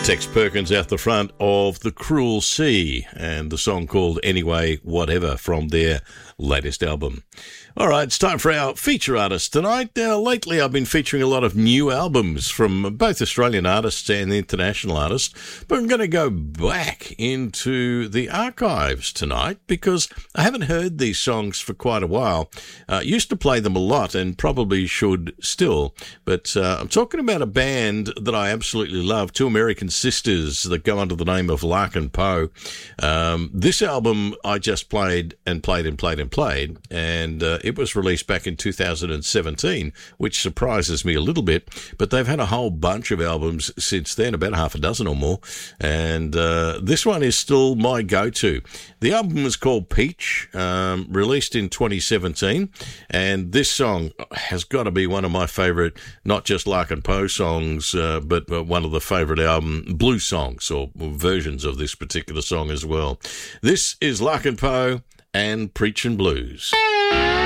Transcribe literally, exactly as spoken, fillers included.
Tex Perkins out the front of The Cruel Sea and the song called Anyway Whatever from their latest album. All right, it's time for our feature artist tonight. Now, lately I've been featuring a lot of new albums from both Australian artists and international artists, but I'm going to go back into the archives tonight because I haven't heard these songs for quite a while. I uh, used to play them a lot and probably should still, but uh, I'm talking about a band that I absolutely love, two American sisters that go under the name of Larkin Poe. Um, this album I just played and played and played and played, and uh, it was released back in two thousand seventeen, which surprises me a little bit, but they've had a whole bunch of albums since then, about half a dozen or more, and uh, this one is still my go-to. The album was called Peach, um, released in twenty seventeen, and this song has got to be one of my favourite, not just Larkin Poe songs, uh, but one of the favourite album blues songs, or versions of this particular song as well. This is Larkin Poe and Preachin' Blues.